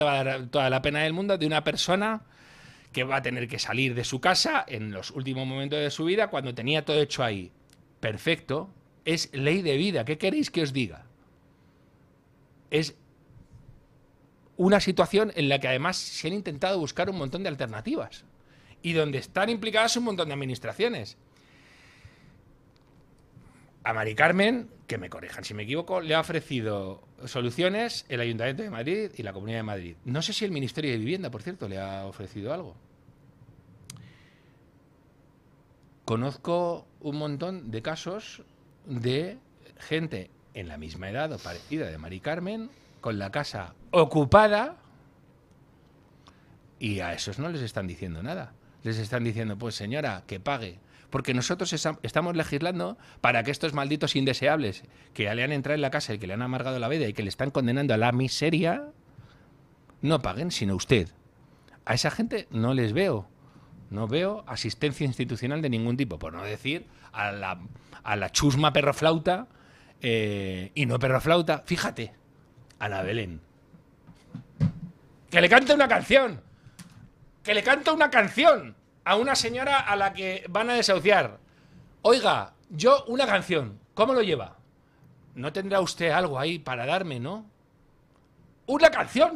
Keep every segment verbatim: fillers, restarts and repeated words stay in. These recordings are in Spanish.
va a dar toda la pena del mundo de una persona que va a tener que salir de su casa en los últimos momentos de su vida cuando tenía todo hecho ahí. Perfecto. Es ley de vida. ¿Qué queréis que os diga? Es una situación en la que además se han intentado buscar un montón de alternativas y donde están implicadas un montón de administraciones. A Mari Carmen, que me corrijan si me equivoco, le ha ofrecido soluciones el Ayuntamiento de Madrid y la Comunidad de Madrid. No sé si el Ministerio de Vivienda, por cierto, le ha ofrecido algo. Conozco un montón de casos de gente en la misma edad o parecida de Mari Carmen, con la casa ocupada, y a esos no les están diciendo nada. Les están diciendo, pues señora, que pague. Porque nosotros esa, estamos legislando para que estos malditos indeseables que ya le han entrado en la casa y que le han amargado la vida y que le están condenando a la miseria, no paguen, sino usted. A esa gente no les veo. No veo asistencia institucional de ningún tipo, por no decir a la, a la chusma perroflauta eh, y no perroflauta. Fíjate, Ana Belén. Que le cante una canción. Que le cante una canción a una señora a la que van a desahuciar. Oiga, yo una canción, ¿cómo lo lleva? No tendrá usted algo ahí para darme, ¿no? Una canción.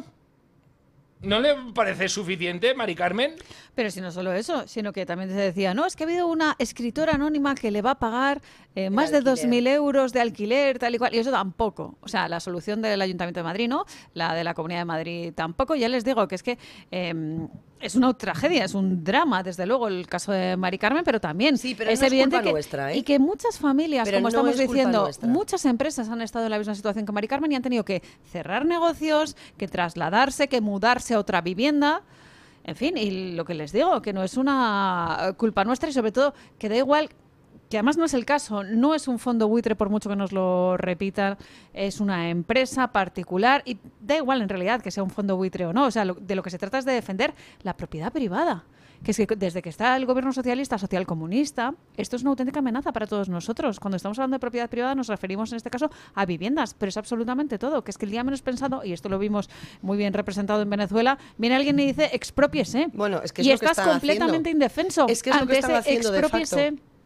¿No le parece suficiente, Mari Carmen? Pero si no solo eso, sino que también se decía, no, es que ha habido una escritora anónima que le va a pagar eh, más de dos mil euros de alquiler, tal y cual, y eso tampoco. O sea, la solución del Ayuntamiento de Madrid, ¿no? La de la Comunidad de Madrid tampoco. Ya les digo que es que eh, es una tragedia, es un drama, desde luego, el caso de Mari Carmen, pero también sí, pero es no evidente es culpa que, nuestra, ¿eh? y que muchas familias, pero como no estamos diciendo, nuestra. muchas empresas han estado en la misma situación que Mari Carmen y han tenido que cerrar negocios, que trasladarse, que mudarse a otra vivienda. En fin, y lo que les digo, que no es una culpa nuestra y sobre todo que da igual, que además no es el caso, no es un fondo buitre por mucho que nos lo repitan, es una empresa particular y da igual en realidad que sea un fondo buitre o no, o sea, lo, de lo que se trata es de defender la propiedad privada. Que es que desde que está el gobierno socialista, socialcomunista, esto es una auténtica amenaza para todos nosotros. Cuando estamos hablando de propiedad privada nos referimos en este caso a viviendas, pero es absolutamente todo. Que es que el día menos pensado, y esto lo vimos muy bien representado en Venezuela, viene alguien y dice exprópiese. Bueno, es que es y lo que estás están completamente haciendo. indefenso. Es que es lo que están haciendo de facto.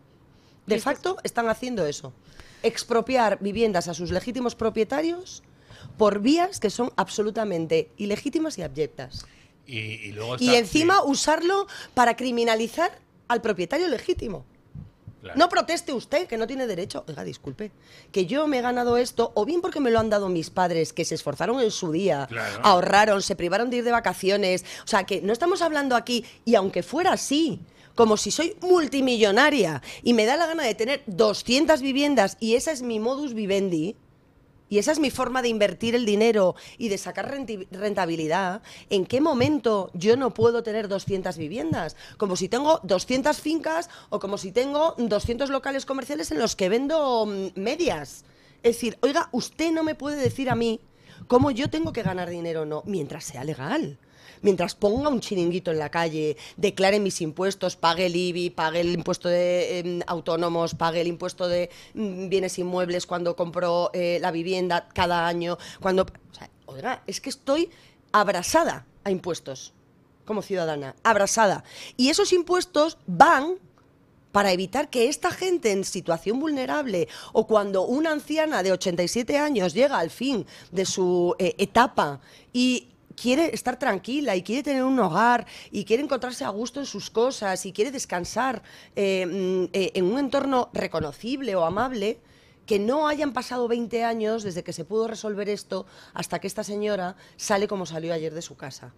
De esto... facto están haciendo eso. Expropiar viviendas a sus legítimos propietarios por vías que son absolutamente ilegítimas y abyectas. Y, y, luego está, y encima sí. usarlo para criminalizar al propietario legítimo. Claro. No proteste usted, que no tiene derecho. Oiga, disculpe, que yo me he ganado esto, o bien porque me lo han dado mis padres, que se esforzaron en su día, claro. ahorraron, se privaron de ir de vacaciones. O sea, que no estamos hablando aquí, y aunque fuera así, como si soy multimillonaria y me da la gana de tener doscientas viviendas y esa es mi modus vivendi, y esa es mi forma de invertir el dinero y de sacar rentabilidad, ¿en qué momento yo no puedo tener doscientas viviendas? Como si tengo doscientas fincas o como si tengo doscientos locales comerciales en los que vendo medias. Es decir, oiga, usted no me puede decir a mí cómo yo tengo que ganar dinero o no, mientras sea legal. Mientras ponga un chiringuito en la calle, declare mis impuestos, pague el I B I, pague el impuesto de eh, autónomos, pague el impuesto de mm, bienes inmuebles cuando compro eh, la vivienda cada año, cuando... O sea, oiga, es que estoy abrasada a impuestos como ciudadana, abrasada. Y esos impuestos van para evitar que esta gente en situación vulnerable o cuando una anciana de ochenta y siete años llega al fin de su eh, etapa y quiere estar tranquila y quiere tener un hogar y quiere encontrarse a gusto en sus cosas y quiere descansar eh, eh, en un entorno reconocible o amable, que no hayan pasado veinte años desde que se pudo resolver esto hasta que esta señora sale como salió ayer de su casa.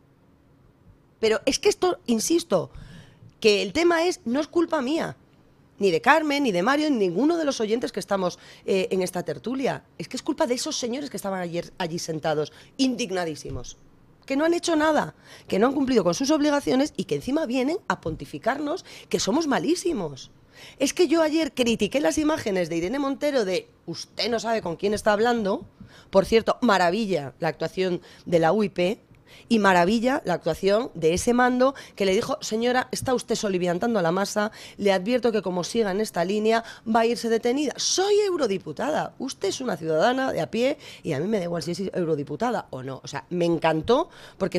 Pero es que esto, insisto, que el tema es, no es culpa mía, ni de Carmen, ni de Mario, ni ninguno de los oyentes que estamos eh, en esta tertulia. Es que es culpa de esos señores que estaban ayer allí sentados, indignadísimos, que no han hecho nada, que no han cumplido con sus obligaciones y que encima vienen a pontificarnos que somos malísimos. Es que yo ayer critiqué las imágenes de Irene Montero de usted no sabe con quién está hablando. Por cierto, maravilla la actuación de la U I P y maravilla la actuación de ese mando que le dijo, señora, está usted soliviantando a la masa, le advierto que como siga en esta línea va a irse detenida. Soy eurodiputada, usted es una ciudadana de a pie y a mí me da igual si es eurodiputada o no. O sea, me encantó porque